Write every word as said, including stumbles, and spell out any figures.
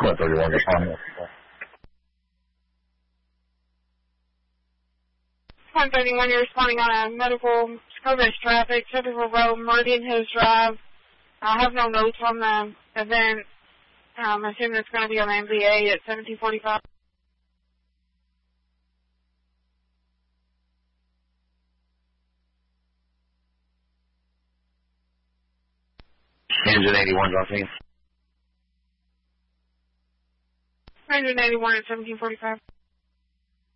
one thirty-one, responding. one thirty-one, you're responding on a medical Scoville traffic, Typical Road, Meridian Hills Drive. I have no notes on the event. Um, I assume it's going to be on M V A at seventeen forty-five. Engine eighty-one, dropping. Engine eighty-one at seventeen forty-five.